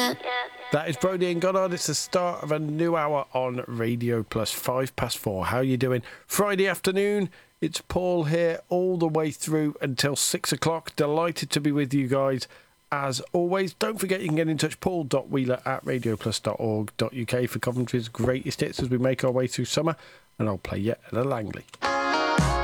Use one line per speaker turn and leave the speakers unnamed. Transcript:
That is Brody and Goddard. It's the start of a new hour on Radio Plus, 4:05. How you doing? Friday afternoon. It's Paul here all the way through until 6 o'clock. Delighted to be with you guys. As always, don't forget you can get in touch, paul.wheeler@radioplus.org.uk for Coventry's greatest hits as we make our way through summer. And I'll play yet a Langley.